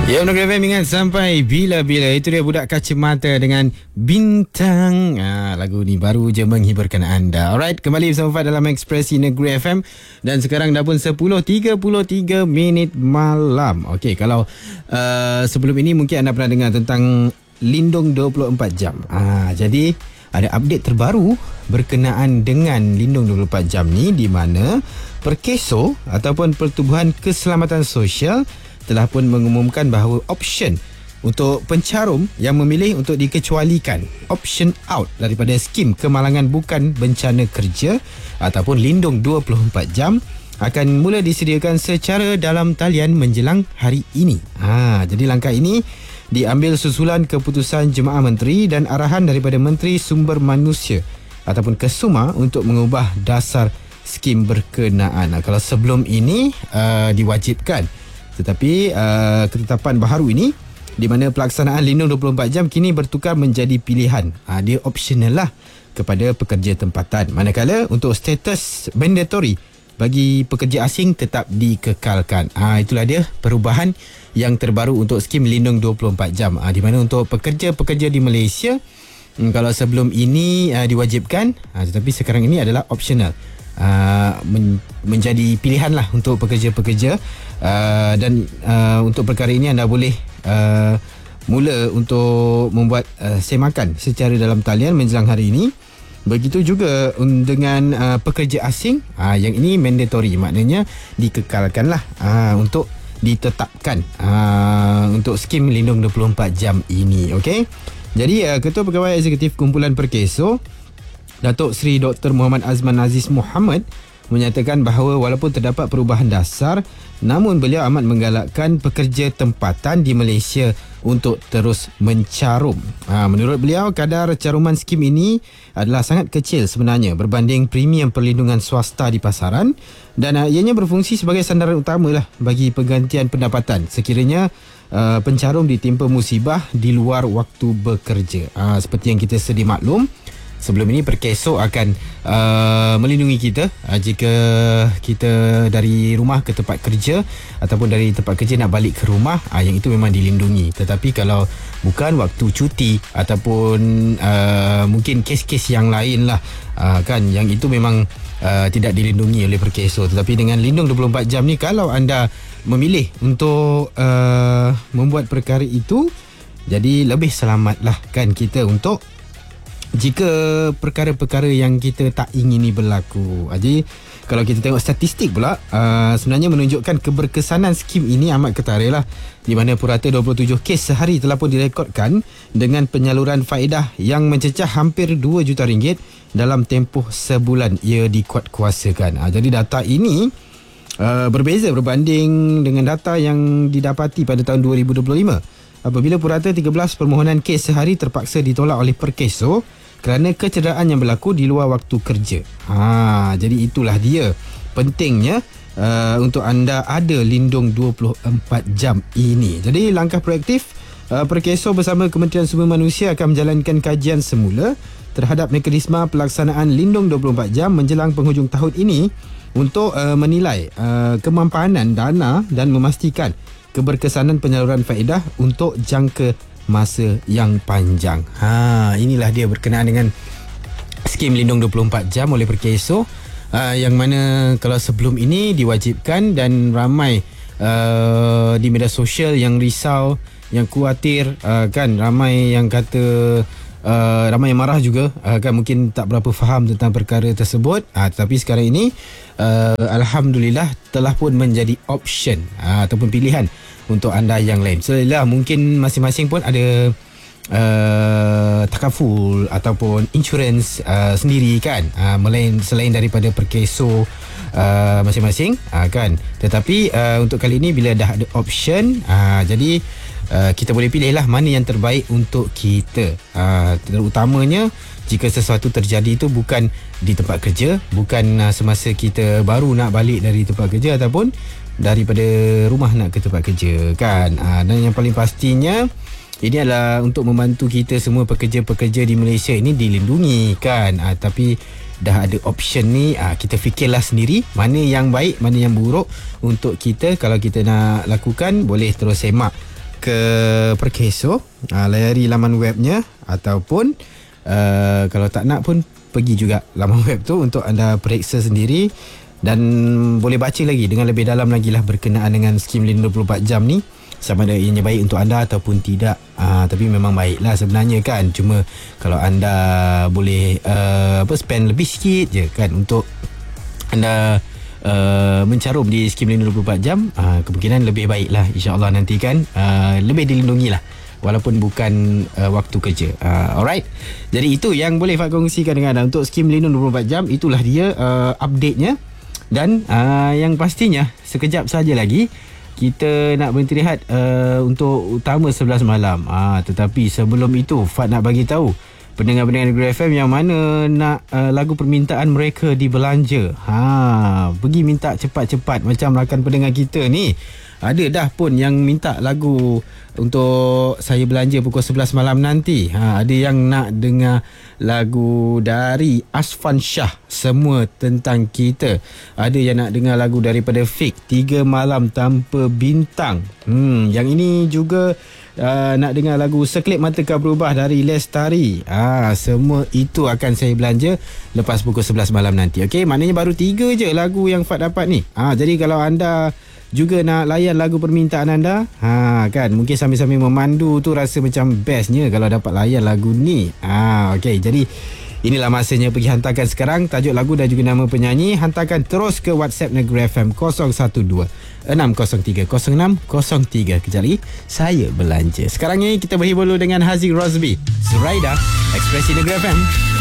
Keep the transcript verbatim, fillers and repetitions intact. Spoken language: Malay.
Ya, Negeri F M ingat sampai bila-bila. Itu dia Budak Kacamata dengan Bintang. Ah, lagu ni baru je menghiburkan anda. Alright, kembali bersama Fad dalam Ekspresi Negeri F M. Dan sekarang dah pun sepuluh tiga puluh tiga minit malam. Okey, kalau uh, sebelum ini mungkin anda pernah dengar tentang Lindung dua puluh empat jam. Ah, jadi ada update terbaru berkenaan dengan Lindung dua puluh empat jam ni, di mana Perkeso ataupun Pertubuhan Keselamatan Sosial telah pun mengumumkan bahawa option untuk pencarum yang memilih untuk dikecualikan option out daripada skim kemalangan bukan bencana kerja ataupun Lindung dua puluh empat jam akan mula disediakan secara dalam talian menjelang hari ini. Ha, jadi langkah ini diambil susulan keputusan Jemaah Menteri dan arahan daripada Menteri Sumber Manusia ataupun Kesuma untuk mengubah dasar skim berkenaan. Ha, kalau sebelum ini uh, diwajibkan, tetapi uh, ketetapan baharu ini di mana pelaksanaan Lindung dua puluh empat jam kini bertukar menjadi pilihan. Ha, dia optional lah kepada pekerja tempatan. Manakala untuk status mandatory bagi pekerja asing tetap dikekalkan. Ha, itulah dia perubahan yang terbaru untuk skim Lindung dua puluh empat jam. Ha, di mana untuk pekerja-pekerja di Malaysia, hmm, kalau sebelum ini uh, diwajibkan, ha, tetapi sekarang ini adalah optional. Uh, men- menjadi pilihan lah untuk pekerja-pekerja, uh, dan uh, untuk perkara ini anda boleh uh, mula untuk membuat uh, semakan secara dalam talian menjelang hari ini. Begitu juga dengan uh, pekerja asing, uh, yang ini mandatory, maknanya dikekalkan lah uh, untuk ditetapkan uh, untuk skim Lindung dua puluh empat jam ini. Okay? Jadi uh, Ketua Pegawai Eksekutif Kumpulan Perkeso, Datuk Seri Doktor Muhammad Azman Aziz Muhammad, menyatakan bahawa walaupun terdapat perubahan dasar, namun beliau amat menggalakkan pekerja tempatan di Malaysia untuk terus mencarum. Ha, menurut beliau, kadar caruman skim ini adalah sangat kecil sebenarnya berbanding premium perlindungan swasta di pasaran, dan uh, ianya berfungsi sebagai sandaran utama lah bagi penggantian pendapatan sekiranya uh, pencarum ditimpa musibah di luar waktu bekerja. Ha, seperti yang kita sedia maklum, sebelum ini Perkeso akan uh, melindungi kita uh, jika kita dari rumah ke tempat kerja ataupun dari tempat kerja nak balik ke rumah, uh, yang itu memang dilindungi. Tetapi kalau bukan waktu cuti ataupun uh, mungkin kes-kes yang lain lah, uh, kan, yang itu memang uh, tidak dilindungi oleh Perkeso. Tetapi dengan Lindung dua puluh empat jam ni, kalau anda memilih untuk uh, membuat perkara itu, jadi lebih selamat lah kan kita untuk jika perkara-perkara yang kita tak ingini berlaku. Jadi kalau kita tengok statistik pula, uh, sebenarnya menunjukkan keberkesanan skim ini amat ketara lah, di mana purata dua puluh tujuh kes sehari telah pun direkodkan dengan penyaluran faedah yang mencecah hampir dua juta ringgit dalam tempoh sebulan ia dikuatkuasakan. Uh, jadi data ini uh, berbeza berbanding dengan data yang didapati pada tahun dua ribu dua puluh lima, apabila purata tiga belas permohonan kes sehari terpaksa ditolak oleh Perkeso kerana kecederaan yang berlaku di luar waktu kerja. Ha, jadi itulah dia pentingnya uh, untuk anda ada Lindung dua puluh empat jam ini. Jadi langkah proaktif, uh, Perkeso bersama Kementerian Sumber Manusia akan menjalankan kajian semula terhadap mekanisme pelaksanaan Lindung dua puluh empat jam menjelang penghujung tahun ini untuk uh, menilai uh, kemampanan dana dan memastikan keberkesanan penyaluran faedah untuk jangka masa yang panjang. Ha, inilah dia berkenaan dengan skim Lindung dua puluh empat jam oleh Perkeso, uh, yang mana kalau sebelum ini diwajibkan, dan ramai uh, di media sosial yang risau, yang khawatir, uh, kan, ramai yang kata Uh, ramai yang marah juga, uh, kan, mungkin tak berapa faham tentang perkara tersebut. uh, Tapi sekarang ini uh, Alhamdulillah telah pun menjadi option, uh, ataupun pilihan untuk anda yang lain. So lah, mungkin masing-masing pun ada uh, takaful ataupun insurans uh, sendiri, kan, uh, melain, selain daripada Perkeso uh, masing-masing, uh, kan. Tetapi uh, untuk kali ini bila dah ada option, uh, jadi Uh, kita boleh pilih lah mana yang terbaik untuk kita, uh, terutamanya jika sesuatu terjadi itu bukan di tempat kerja, bukan uh, semasa kita baru nak balik dari tempat kerja ataupun daripada rumah nak ke tempat kerja, kan. uh, Dan yang paling pastinya, ini adalah untuk membantu kita semua pekerja-pekerja di Malaysia ini dilindungi, kan. uh, Tapi dah ada option ni, uh, kita fikirlah sendiri mana yang baik, mana yang buruk untuk kita. Kalau kita nak lakukan, boleh terus semak ke Perkeso, uh, layari laman webnya, ataupun uh, kalau tak nak pun pergi juga laman web tu untuk anda periksa sendiri dan boleh baca lagi dengan lebih dalam lagi lah berkenaan dengan skim lindung dua puluh empat jam ni, sama ada ianya baik untuk anda ataupun tidak. uh, Tapi memang baik lah sebenarnya kan. Cuma kalau anda boleh uh, apa spend lebih sikit je kan untuk anda Uh, mencarum di skim lindung dua puluh empat jam, uh, kemungkinan lebih baik lah insyaAllah nanti kan, uh, lebih dilindungi lah walaupun bukan uh, waktu kerja. uh, Alright, jadi itu yang boleh Fat kongsikan dengan anda untuk skim lindung dua puluh empat jam. Itulah dia uh, update-nya. Dan uh, yang pastinya sekejap saja lagi kita nak berhenti rehat uh, untuk utama sebelas malam. uh, Tetapi sebelum itu Fat nak bagi tahu pendengar-pendengar Negeri F M yang mana nak uh, lagu permintaan mereka dibelanja. Ha, pergi minta cepat-cepat macam rakan pendengar kita ni. Ada dah pun yang minta lagu untuk saya belanja pukul sebelas malam nanti. Ha, ada yang nak dengar lagu dari Asfan Shah, Semua Tentang Kita. Ada yang nak dengar lagu daripada Fik, Tiga Malam Tanpa Bintang. Hmm, yang ini juga Uh, nak dengar lagu Sekelip Mata Kau Berubah dari Lestari. Ah, semua itu akan saya belanja lepas pukul sebelas malam nanti. Okey, maknanya baru tiga je lagu yang Fat dapat ni. Ah, jadi kalau anda juga nak layan lagu permintaan anda, ha kan, mungkin sambil-sambil memandu tu rasa macam bestnya kalau dapat layan lagu ni. Ah, okey, jadi inilah masanya pergi hantarkan sekarang tajuk lagu dan juga nama penyanyi. Hantarkan terus ke WhatsApp Negeri F M kosong satu dua enam kosong tiga kosong enam kosong tiga. Kejap lagi saya belanja. Sekarang ni kita berhibur dulu dengan Haziq Rosby, Zuraida, Ekspresi Negeri F M.